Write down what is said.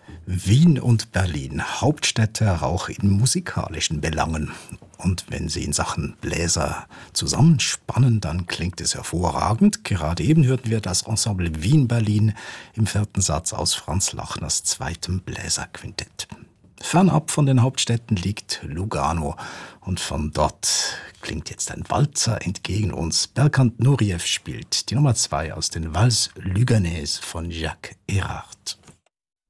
Wien und Berlin, Hauptstädte auch in musikalischen Belangen. Und wenn sie in Sachen Bläser zusammenspannen, dann klingt es hervorragend. Gerade eben hörten wir das Ensemble Wien-Berlin im vierten Satz aus Franz Lachners zweitem Bläserquintett. Fernab von den Hauptstädten liegt Lugano und von dort klingt jetzt ein Walzer entgegen uns. Berkant Nureyev spielt die Nummer 2 aus den Vals Luganais von Jacques Erhardt.